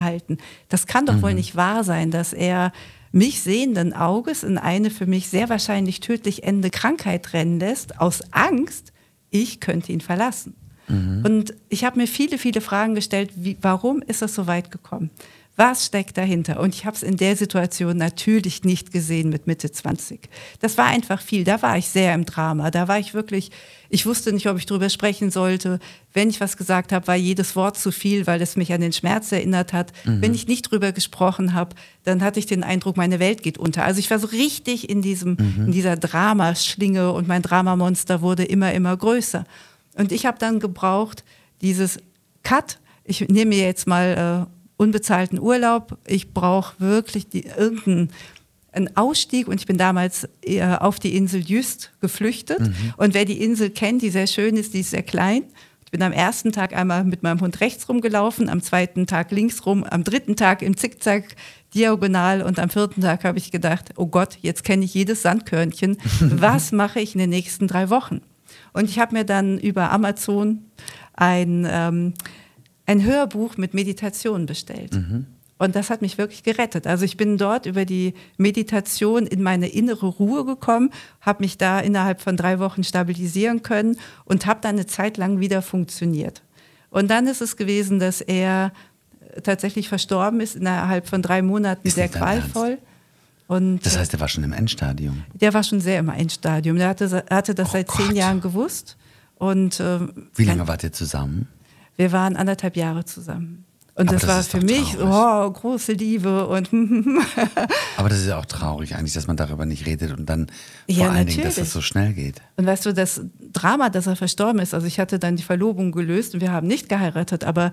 verhalten. Das kann doch wohl nicht wahr sein, dass er mich sehenden Auges in eine für mich sehr wahrscheinlich tödlich endende Krankheit rennen lässt, aus Angst, ich könnte ihn verlassen. Und ich habe mir viele, viele Fragen gestellt, warum ist es so weit gekommen? Was steckt dahinter? Und ich habe es in der Situation natürlich nicht gesehen mit Mitte 20. Das war einfach viel. Da war ich sehr im Drama. Da war ich wirklich, ich wusste nicht, ob ich drüber sprechen sollte. Wenn ich was gesagt habe, war jedes Wort zu viel, weil es mich an den Schmerz erinnert hat. Wenn ich nicht drüber gesprochen habe, dann hatte ich den Eindruck, meine Welt geht unter. Also ich war so richtig in dieser Dramaschlinge und mein Dramamonster wurde immer, immer größer. Und ich habe dann gebraucht, dieses Cut, ich nehme mir jetzt mal unbezahlten Urlaub, ich brauche wirklich irgendeinen Ausstieg und ich bin damals auf die Insel Jüst geflüchtet und wer die Insel kennt, die sehr schön ist, die ist sehr klein. Ich bin am ersten Tag einmal mit meinem Hund rechts rumgelaufen, am zweiten Tag links rum, am dritten Tag im Zickzack diagonal und am vierten Tag habe ich gedacht, oh Gott, jetzt kenne ich jedes Sandkörnchen, was mache ich in den nächsten 3 Wochen? Und ich habe mir dann über Amazon ein Hörbuch mit Meditation bestellt. Und das hat mich wirklich gerettet. Also ich bin dort über die Meditation in meine innere Ruhe gekommen, habe mich da innerhalb von 3 Wochen stabilisieren können und habe dann eine Zeit lang wieder funktioniert. Und dann ist es gewesen, dass er tatsächlich verstorben ist, innerhalb von 3 Monaten, sehr qualvoll. Und das heißt, er war schon im Endstadium? Der war schon sehr im Endstadium. Der hatte das seit 10 Jahren gewusst. Und, wie lange wart ihr zusammen? Wir waren 1,5 Jahre zusammen. Und Aber das war für mich große Liebe. Und aber das ist ja auch traurig eigentlich, dass man darüber nicht redet und dann vor allen Dingen, dass das so schnell geht. Und weißt du, das Drama, dass er verstorben ist, also ich hatte dann die Verlobung gelöst und wir haben nicht geheiratet, aber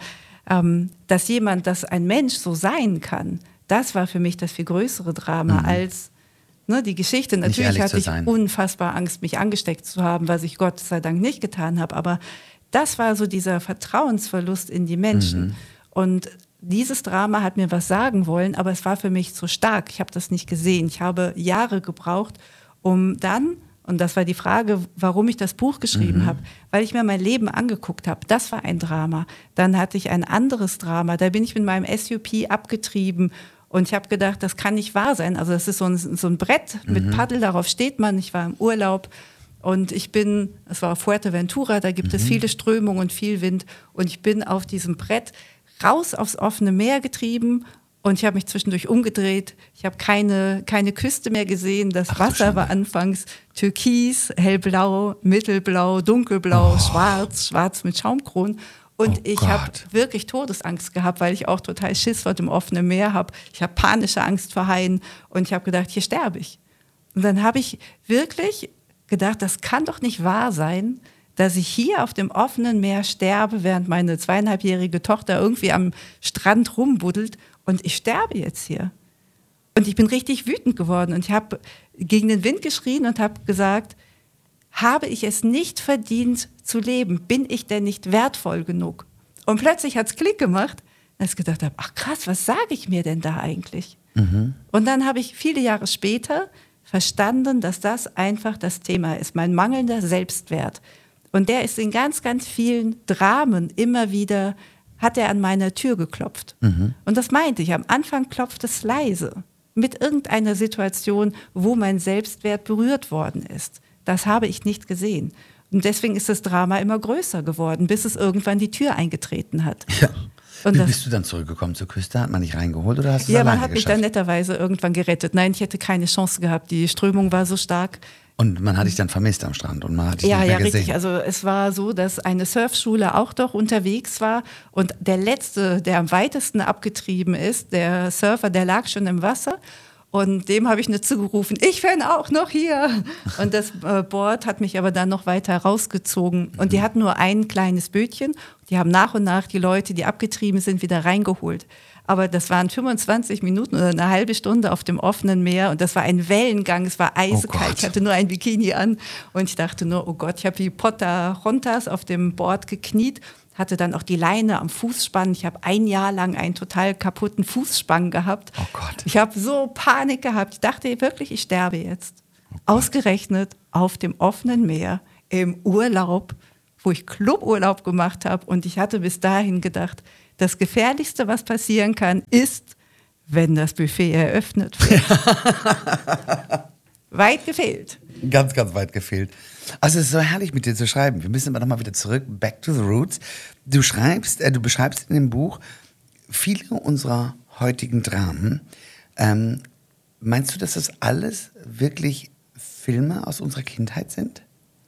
dass ein Mensch so sein kann, das war für mich das viel größere Drama als die Geschichte. Natürlich hatte ich unfassbar Angst, mich angesteckt zu haben, was ich Gott sei Dank nicht getan habe, aber das war so dieser Vertrauensverlust in die Menschen. Und dieses Drama hat mir was sagen wollen, aber es war für mich zu stark. Ich habe das nicht gesehen. Ich habe Jahre gebraucht, um dann, und das war die Frage, warum ich das Buch geschrieben habe, weil ich mir mein Leben angeguckt habe. Das war ein Drama. Dann hatte ich ein anderes Drama. Da bin ich mit meinem SUP abgetrieben und ich habe gedacht, das kann nicht wahr sein. Also das ist so ein Brett mit Paddel, darauf steht man. Ich war im Urlaub. Und es war auf Fuerteventura, da gibt es viele Strömungen und viel Wind. Und ich bin auf diesem Brett raus aufs offene Meer getrieben und ich habe mich zwischendurch umgedreht. Ich habe keine Küste mehr gesehen. Das Wasser war anfangs türkis, hellblau, mittelblau, dunkelblau, schwarz mit Schaumkronen. Und ich habe wirklich Todesangst gehabt, weil ich auch total Schiss vor dem offenen Meer habe. Ich habe panische Angst vor Haien und ich habe gedacht, hier sterbe ich. Und dann habe ich wirklich gedacht, das kann doch nicht wahr sein, dass ich hier auf dem offenen Meer sterbe, während meine 2,5-jährige Tochter irgendwie am Strand rumbuddelt und ich sterbe jetzt hier. Und ich bin richtig wütend geworden und ich habe gegen den Wind geschrien und habe gesagt, habe ich es nicht verdient zu leben? Bin ich denn nicht wertvoll genug? Und plötzlich hat es Klick gemacht, dass ich gedacht habe, ach krass, was sage ich mir denn da eigentlich? Und dann habe ich viele Jahre später verstanden, dass das einfach das Thema ist, mein mangelnder Selbstwert. Und der ist in ganz, ganz vielen Dramen immer wieder, hat er an meiner Tür geklopft. Und das meinte ich, am Anfang klopft es leise, mit irgendeiner Situation, wo mein Selbstwert berührt worden ist. Das habe ich nicht gesehen. Und deswegen ist das Drama immer größer geworden, bis es irgendwann die Tür eingetreten hat. Ja. Und wie bist du dann zurückgekommen zur Küste? Hat man dich reingeholt oder hast du es alleine geschafft? Ja, man hat mich dann netterweise irgendwann gerettet. Nein, ich hätte keine Chance gehabt. Die Strömung war so stark. Und man hat dich dann vermisst am Strand und man hat dich nicht mehr gesehen. Ja, richtig. Also es war so, dass eine Surfschule auch doch unterwegs war und der Letzte, der am weitesten abgetrieben ist, der Surfer, der lag schon im Wasser. Und dem habe ich nur zugerufen, ich bin auch noch hier. Und das Board hat mich aber dann noch weiter rausgezogen. Und die hatten nur ein kleines Bötchen. Die haben nach und nach die Leute, die abgetrieben sind, wieder reingeholt. Aber das waren 25 Minuten oder eine halbe Stunde auf dem offenen Meer. Und das war ein Wellengang, es war eisekalt. Ich hatte nur ein Bikini an. Und ich dachte nur, oh Gott, ich habe wie Pocahontas auf dem Board gekniet. Hatte dann auch die Leine am Fußspann. Ich habe 1 Jahr lang einen total kaputten Fußspann gehabt. Oh Gott. Ich habe so Panik gehabt. Ich dachte wirklich, ich sterbe jetzt. Ausgerechnet auf dem offenen Meer im Urlaub, wo ich Cluburlaub gemacht habe. Und ich hatte bis dahin gedacht, das Gefährlichste, was passieren kann, ist, wenn das Buffet eröffnet wird. Weit gefehlt. Ganz, ganz weit gefehlt. Also es ist so herrlich, mit dir zu schreiben. Wir müssen aber nochmal wieder zurück, back to the roots. Du beschreibst in dem Buch viele unserer heutigen Dramen. Meinst du, dass das alles wirklich Filme aus unserer Kindheit sind?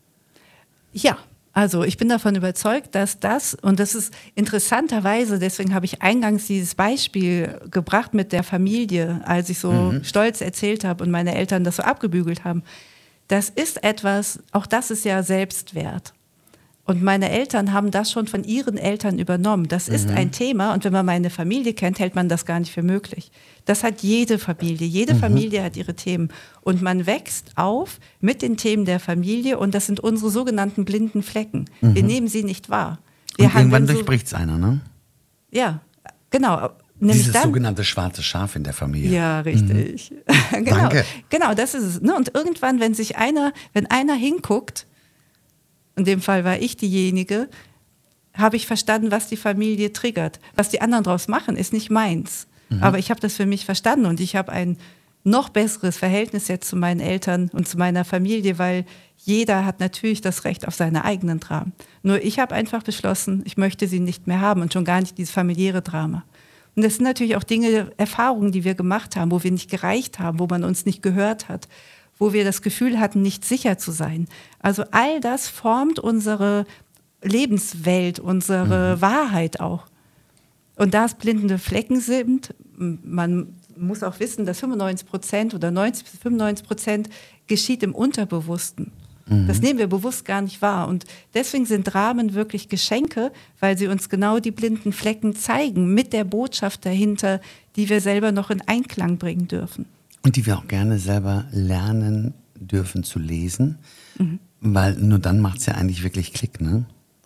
Ja, also ich bin davon überzeugt, dass das, und das ist interessanterweise, deswegen habe ich eingangs dieses Beispiel gebracht mit der Familie, als ich so stolz erzählt habe und meine Eltern das so abgebügelt haben. Das ist etwas, auch das ist ja Selbstwert. Und meine Eltern haben das schon von ihren Eltern übernommen. Das ist ein Thema und wenn man meine Familie kennt, hält man das gar nicht für möglich. Das hat jede Familie. Jede Familie hat ihre Themen. Und man wächst auf mit den Themen der Familie und das sind unsere sogenannten blinden Flecken. Wir nehmen sie nicht wahr. Und irgendwann durchbricht es einer, ne? Ja, genau. Dieses sogenannte schwarze Schaf in der Familie. Ja, richtig. Genau, Danke. Genau, das ist es. Und irgendwann, wenn einer hinguckt, in dem Fall war ich diejenige, habe ich verstanden, was die Familie triggert. Was die anderen draus machen, ist nicht meins. Aber ich habe das für mich verstanden und ich habe ein noch besseres Verhältnis jetzt zu meinen Eltern und zu meiner Familie, weil jeder hat natürlich das Recht auf seine eigenen Dramen. Nur ich habe einfach beschlossen, ich möchte sie nicht mehr haben und schon gar nicht dieses familiäre Drama. Und das sind natürlich auch Dinge, Erfahrungen, die wir gemacht haben, wo wir nicht gereicht haben, wo man uns nicht gehört hat, wo wir das Gefühl hatten, nicht sicher zu sein. Also all das formt unsere Lebenswelt, unsere Wahrheit auch. Und da es blinde Flecken sind, man muss auch wissen, dass 95% oder 90-95% geschieht im Unterbewussten. Das nehmen wir bewusst gar nicht wahr. Und deswegen sind Dramen wirklich Geschenke, weil sie uns genau die blinden Flecken zeigen, mit der Botschaft dahinter, die wir selber noch in Einklang bringen dürfen. Und die wir auch gerne selber lernen dürfen zu lesen, weil nur dann macht es ja eigentlich wirklich Klick, ne?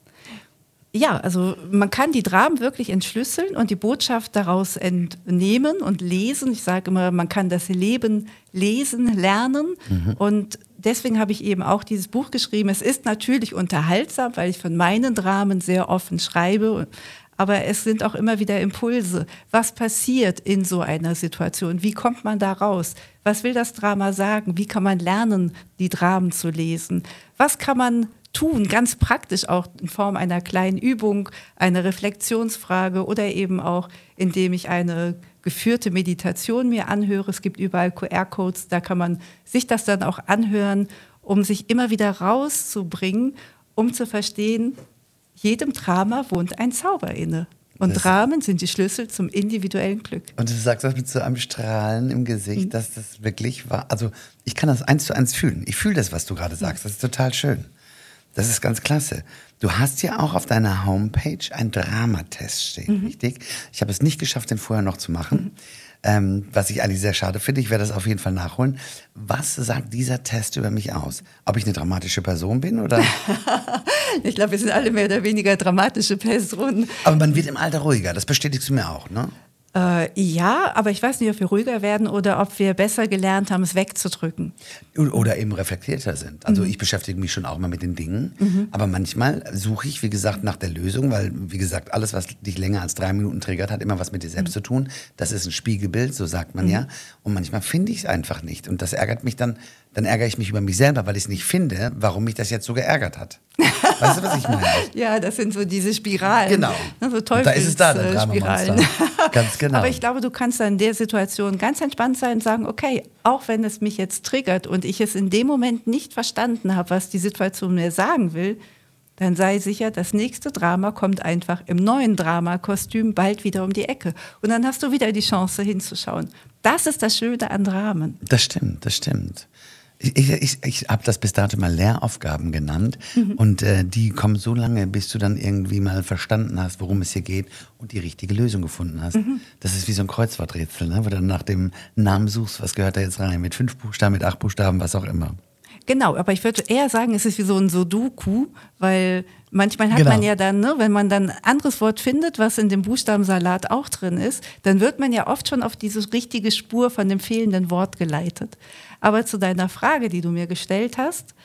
Ja, also man kann die Dramen wirklich entschlüsseln und die Botschaft daraus entnehmen und lesen. Ich sage immer, man kann das Leben lesen, lernen und deswegen habe ich eben auch dieses Buch geschrieben. Es ist natürlich unterhaltsam, weil ich von meinen Dramen sehr offen schreibe, aber es sind auch immer wieder Impulse. Was passiert in so einer Situation? Wie kommt man da raus? Was will das Drama sagen? Wie kann man lernen, die Dramen zu lesen? Was kann man tun, ganz praktisch auch in Form einer kleinen Übung, einer Reflexionsfrage oder eben auch, indem ich eine geführte Meditation mir anhöre. Es gibt überall QR-Codes, da kann man sich das dann auch anhören, um sich immer wieder rauszubringen, um zu verstehen, jedem Drama wohnt ein Zauber inne. Und Dramen sind die Schlüssel zum individuellen Glück. Und du sagst das mit so einem Strahlen im Gesicht, dass das wirklich war. Also ich kann das 1:1 fühlen. Ich fühle das, was du gerade sagst. Das ist total schön. Das ist ganz klasse. Du hast ja auch auf deiner Homepage einen Dramatest stehen, richtig? Ich habe es nicht geschafft, den vorher noch zu machen, was ich eigentlich sehr schade finde. Ich werde das auf jeden Fall nachholen. Was sagt dieser Test über mich aus? Ob ich eine dramatische Person bin oder? Ich glaube, wir sind alle mehr oder weniger dramatische Personen. Aber man wird im Alter ruhiger, das bestätigst du mir auch, ne? Ja, aber ich weiß nicht, ob wir ruhiger werden oder ob wir besser gelernt haben, es wegzudrücken. Oder eben reflektierter sind. Also ich beschäftige mich schon auch mal mit den Dingen, aber manchmal suche ich, wie gesagt, nach der Lösung, weil, wie gesagt, alles, was dich länger als 3 Minuten triggert, hat immer was mit dir selbst zu tun. Das ist ein Spiegelbild, so sagt man ja. Und manchmal finde ich es einfach nicht. Und das ärgert mich dann ärgere ich mich über mich selber, weil ich es nicht finde, warum mich das jetzt so geärgert hat. Weißt du, was ich meine? Ja, das sind so diese Spiralen. Genau. So da ist es da, der Drama-Monster. Ganz genau. Aber ich glaube, du kannst dann in der Situation ganz entspannt sein und sagen, okay, auch wenn es mich jetzt triggert und ich es in dem Moment nicht verstanden habe, was die Situation mir sagen will, dann sei sicher, das nächste Drama kommt einfach im neuen Dramakostüm bald wieder um die Ecke. Und dann hast du wieder die Chance hinzuschauen. Das ist das Schöne an Dramen. Das stimmt, das stimmt. Ich habe das bis dato mal Lehraufgaben genannt und die kommen so lange, bis du dann irgendwie mal verstanden hast, worum es hier geht und die richtige Lösung gefunden hast. Das ist wie so ein Kreuzworträtsel, ne? Wo du dann nach dem Namen suchst, was gehört da jetzt rein, mit 5 Buchstaben, mit 8 Buchstaben, was auch immer. Genau, aber ich würde eher sagen, es ist wie so ein Sudoku, weil manchmal hat man ja dann, ne, wenn man dann ein anderes Wort findet, was in dem Buchstabensalat auch drin ist, dann wird man ja oft schon auf diese richtige Spur von dem fehlenden Wort geleitet. Aber zu deiner Frage, die du mir gestellt hast,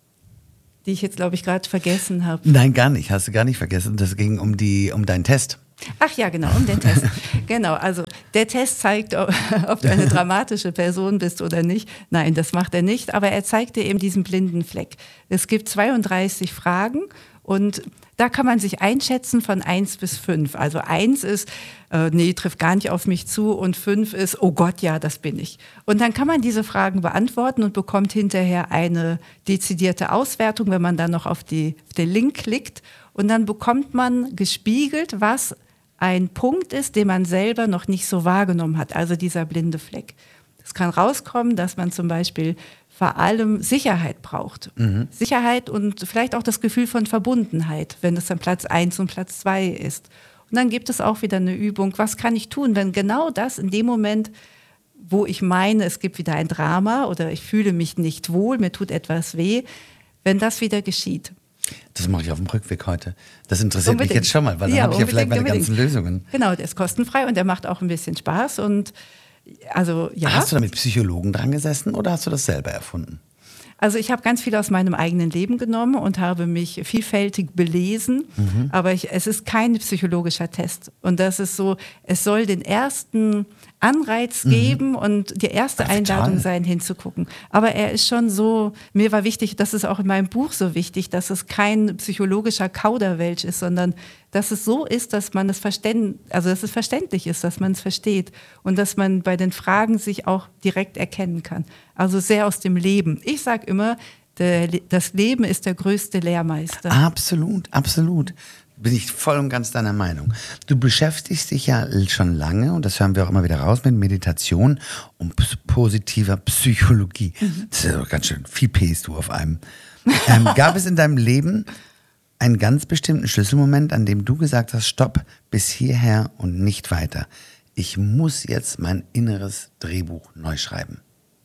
die ich jetzt, glaube ich, gerade vergessen habe. Nein, gar nicht, hast du gar nicht vergessen. Das ging um deinen Test. Ach ja, genau, um den Test. Genau, also der Test zeigt, ob du eine dramatische Person bist oder nicht. Nein, das macht er nicht, aber er zeigt dir eben diesen blinden Fleck. Es gibt 32 Fragen und da kann man sich einschätzen von 1 bis 5. Also 1 ist, nee, trifft gar nicht auf mich zu und 5 ist, oh Gott, ja, das bin ich. Und dann kann man diese Fragen beantworten und bekommt hinterher eine dezidierte Auswertung, wenn man dann noch auf den Link klickt. Und dann bekommt man gespiegelt, was ein Punkt ist, den man selber noch nicht so wahrgenommen hat, also dieser blinde Fleck. Es kann rauskommen, dass man zum Beispiel vor allem Sicherheit braucht. Sicherheit und vielleicht auch das Gefühl von Verbundenheit, wenn es dann Platz 1 und Platz 2 ist. Und dann gibt es auch wieder eine Übung, was kann ich tun, wenn genau das in dem Moment, wo ich meine, es gibt wieder ein Drama oder ich fühle mich nicht wohl, mir tut etwas weh, wenn das wieder geschieht. Das mache ich auf dem Rückweg heute. Das interessiert mich jetzt schon mal, weil dann habe ich ja vielleicht meine ganzen Lösungen. Genau, der ist kostenfrei und der macht auch ein bisschen Spaß. Und also ja. Hast du da mit Psychologen dran gesessen oder hast du das selber erfunden? Also ich habe ganz viel aus meinem eigenen Leben genommen und habe mich vielfältig belesen, aber es ist kein psychologischer Test. Und das ist so, es soll den ersten Anreiz geben und die erste Einladung sein, hinzugucken. Aber er ist schon so, mir war wichtig, das ist auch in meinem Buch so wichtig, dass es kein psychologischer Kauderwelsch ist, sondern dass es so ist, dass man es dass es verständlich ist, dass man es versteht und dass man bei den Fragen sich auch direkt erkennen kann. Also sehr aus dem Leben. Ich sage immer, das Leben ist der größte Lehrmeister. Absolut, absolut. Bin ich voll und ganz deiner Meinung. Du beschäftigst dich ja schon lange, und das hören wir auch immer wieder raus, mit Meditation und positiver Psychologie. Das ist ja ganz schön, viel Ps du auf einem. Gab es in deinem Leben einen ganz bestimmten Schlüsselmoment, an dem du gesagt hast, stopp, bis hierher und nicht weiter. Ich muss jetzt mein inneres Drehbuch neu schreiben.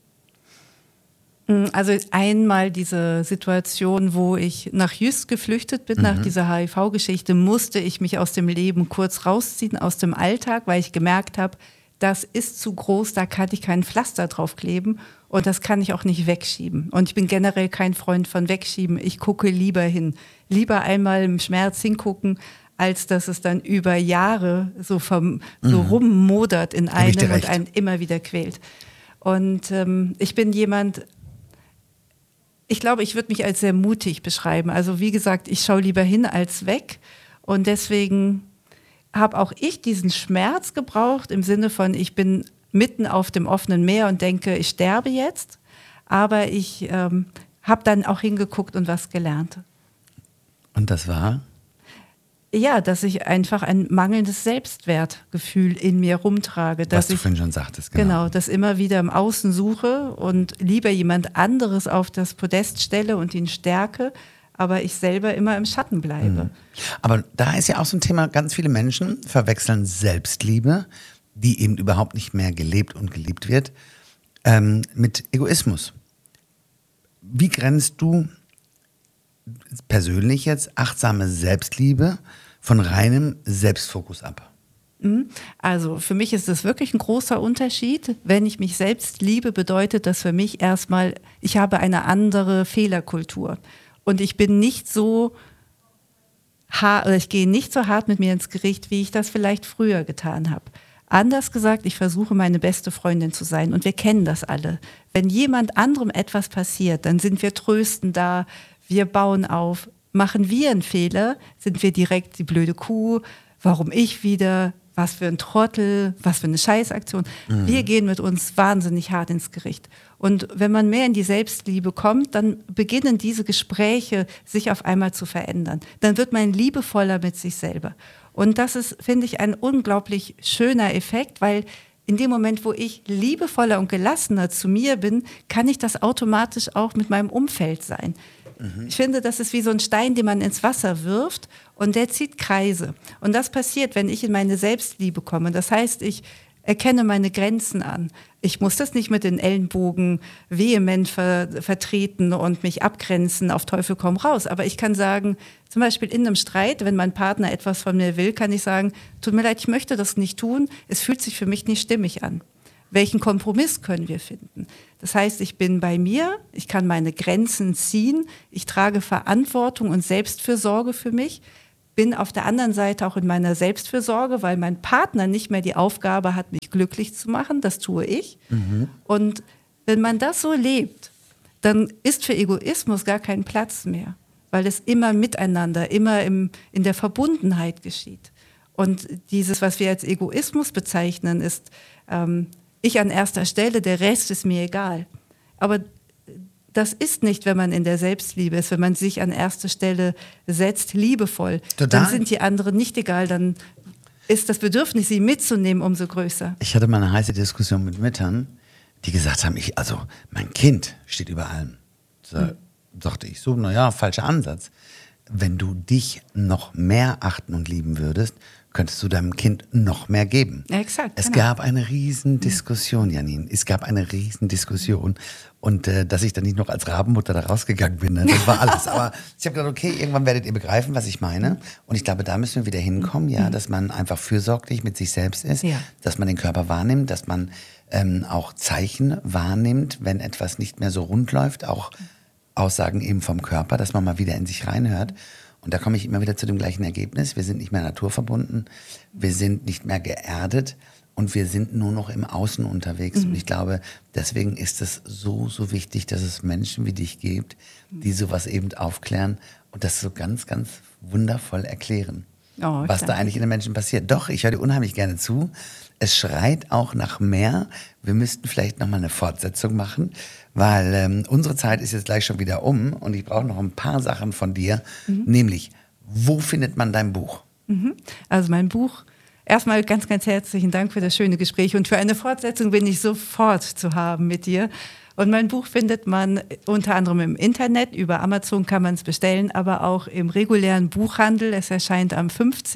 Also einmal diese Situation, wo ich nach Jüst geflüchtet bin, nach dieser HIV-Geschichte, musste ich mich aus dem Leben kurz rausziehen, aus dem Alltag, weil ich gemerkt habe, das ist zu groß, da kann ich kein Pflaster drauf kleben und das kann ich auch nicht wegschieben. Und ich bin generell kein Freund von Wegschieben, ich gucke lieber hin. Lieber einmal im Schmerz hingucken, als dass es dann über Jahre so rummodert in einem und einen immer wieder quält. Und ich bin jemand... Ich glaube, ich würde mich als sehr mutig beschreiben. Also wie gesagt, ich schaue lieber hin als weg. Und deswegen habe auch ich diesen Schmerz gebraucht im Sinne von, ich bin mitten auf dem offenen Meer und denke, ich sterbe jetzt. Aber ich habe dann auch hingeguckt und was gelernt. Und das war? Ja, dass ich einfach ein mangelndes Selbstwertgefühl in mir rumtrage. Was du vorhin schon sagtest, genau. Genau, das immer wieder im Außen suche und lieber jemand anderes auf das Podest stelle und ihn stärke, aber ich selber immer im Schatten bleibe. Aber da ist ja auch so ein Thema, ganz viele Menschen verwechseln Selbstliebe, die eben überhaupt nicht mehr gelebt und geliebt wird, mit Egoismus. Wie grenzt du persönlich jetzt achtsame Selbstliebe von reinem Selbstfokus ab? Also für mich ist das wirklich ein großer Unterschied. Wenn ich mich selbst liebe, bedeutet das für mich erstmal, ich habe eine andere Fehlerkultur. Und ich bin nicht so ich gehe nicht so hart mit mir ins Gericht, wie ich das vielleicht früher getan habe. Anders gesagt, ich versuche meine beste Freundin zu sein und wir kennen das alle. Wenn jemand anderem etwas passiert, dann sind wir tröstend da, wir bauen auf. Machen wir einen Fehler, sind wir direkt die blöde Kuh, warum ich wieder, was für ein Trottel, was für eine Scheißaktion. Wir gehen mit uns wahnsinnig hart ins Gericht. Und wenn man mehr in die Selbstliebe kommt, dann beginnen diese Gespräche sich auf einmal zu verändern. Dann wird man liebevoller mit sich selber. Und das ist, finde ich, ein unglaublich schöner Effekt, weil in dem Moment, wo ich liebevoller und gelassener zu mir bin, kann ich das automatisch auch mit meinem Umfeld sein. Ich finde, das ist wie so ein Stein, den man ins Wasser wirft und der zieht Kreise. Und das passiert, wenn ich in meine Selbstliebe komme. Das heißt, ich erkenne meine Grenzen an. Ich muss das nicht mit den Ellenbogen vehement vertreten und mich abgrenzen, auf Teufel komm raus. Aber ich kann sagen, zum Beispiel in einem Streit, wenn mein Partner etwas von mir will, kann ich sagen, tut mir leid, ich möchte das nicht tun, es fühlt sich für mich nicht stimmig an. Welchen Kompromiss können wir finden? Das heißt, ich bin bei mir, ich kann meine Grenzen ziehen, ich trage Verantwortung und Selbstfürsorge für mich, bin auf der anderen Seite auch in meiner Selbstfürsorge, weil mein Partner nicht mehr die Aufgabe hat, mich glücklich zu machen. Das tue ich. Und wenn man das so lebt, dann ist für Egoismus gar kein Platz mehr, weil es immer miteinander, immer in der Verbundenheit geschieht. Und dieses, was wir als Egoismus bezeichnen, ist ich an erster Stelle, der Rest ist mir egal. Aber das ist nicht, wenn man in der Selbstliebe ist, wenn man sich an erste Stelle setzt, liebevoll. Total. Dann sind die anderen nicht egal, dann ist das Bedürfnis, sie mitzunehmen, umso größer. Ich hatte mal eine heiße Diskussion mit Müttern, die gesagt haben, mein Kind steht über allem. Da dachte ich so, falscher Ansatz. Wenn du dich noch mehr achten und lieben würdest, könntest du deinem Kind noch mehr geben. Ja, exakt. Es gab eine Riesendiskussion, Janine. Es gab eine Riesendiskussion. Und dass ich dann nicht noch als Rabenmutter da rausgegangen bin, ne? Das war alles. Aber ich habe gedacht, okay, irgendwann werdet ihr begreifen, was ich meine. Und ich glaube, da müssen wir wieder hinkommen, ja, dass man einfach fürsorglich mit sich selbst ist, dass man den Körper wahrnimmt, dass man auch Zeichen wahrnimmt, wenn etwas nicht mehr so rund läuft, auch Aussagen eben vom Körper, dass man mal wieder in sich reinhört. Und da komme ich immer wieder zu dem gleichen Ergebnis. Wir sind nicht mehr naturverbunden, wir sind nicht mehr geerdet und wir sind nur noch im Außen unterwegs. Und ich glaube, deswegen ist es so, so wichtig, dass es Menschen wie dich gibt, die sowas eben aufklären und das so ganz, ganz wundervoll erklären, was da eigentlich in den Menschen passiert. Doch, ich höre dir unheimlich gerne zu. Es schreit auch nach mehr. Wir müssten vielleicht nochmal eine Fortsetzung machen, weil unsere Zeit ist jetzt gleich schon wieder um und ich brauche noch ein paar Sachen von dir. Nämlich, wo findet man dein Buch? Also mein Buch, erstmal ganz, ganz herzlichen Dank für das schöne Gespräch und für eine Fortsetzung bin ich sofort zu haben mit dir. Und mein Buch findet man unter anderem im Internet, über Amazon kann man es bestellen, aber auch im regulären Buchhandel. Es erscheint am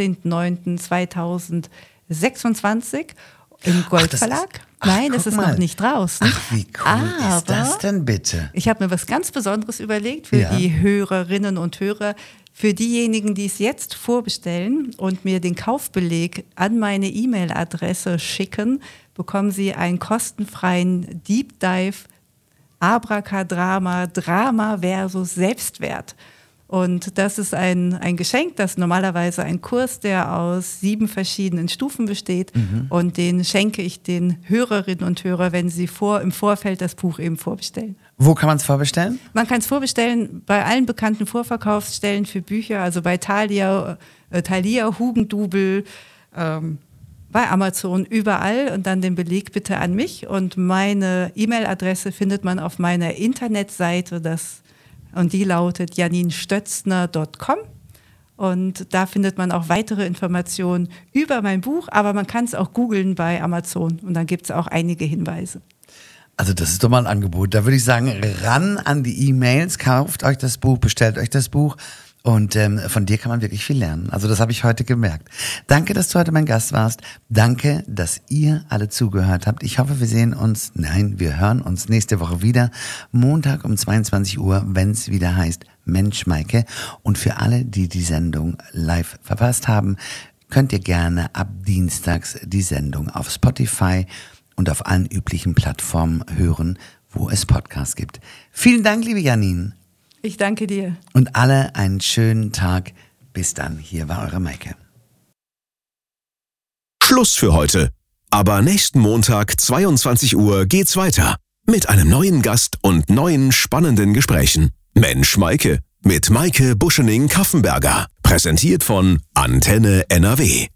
15.09.2026 im Gold Verlag. Nein, es ist noch nicht draußen. Ach, wie cool ist das denn bitte? Ich habe mir was ganz Besonderes überlegt für die Hörerinnen und Hörer. Für diejenigen, die es jetzt vorbestellen und mir den Kaufbeleg an meine E-Mail-Adresse schicken, bekommen sie einen kostenfreien Deep Dive Abracadabra, Drama versus Selbstwert. Und das ist ein Geschenk, das normalerweise ein Kurs, der aus 7 verschiedenen Stufen besteht. Und den schenke ich den Hörerinnen und Hörern, wenn sie im Vorfeld das Buch eben vorbestellen. Wo kann man es vorbestellen? Man kann es vorbestellen bei allen bekannten Vorverkaufsstellen für Bücher, also bei Thalia, Hugendubel, bei Amazon, überall, und dann den Beleg bitte an mich. Und meine E-Mail-Adresse findet man auf meiner Internetseite, und die lautet janinstötzner.com. Und da findet man auch weitere Informationen über mein Buch, aber man kann es auch googeln bei Amazon und dann gibt es auch einige Hinweise. Also das ist doch mal ein Angebot. Da würde ich sagen, ran an die E-Mails, kauft euch das Buch, bestellt euch das Buch. Und von dir kann man wirklich viel lernen. Also das habe ich heute gemerkt. Danke, dass du heute mein Gast warst. Danke, dass ihr alle zugehört habt. Ich hoffe, wir hören uns nächste Woche wieder. Montag um 22 Uhr, wenn es wieder heißt Mensch, Maike. Und für alle, die die Sendung live verpasst haben, könnt ihr gerne ab dienstags die Sendung auf Spotify und auf allen üblichen Plattformen hören, wo es Podcasts gibt. Vielen Dank, liebe Janine. Ich danke dir. Und alle einen schönen Tag. Bis dann. Hier war eure Maike. Schluss für heute. Aber nächsten Montag, 22 Uhr, geht's weiter. Mit einem neuen Gast und neuen spannenden Gesprächen. Mensch, Maike. Mit Maike Buschening-Kaffenberger. Präsentiert von Antenne NRW.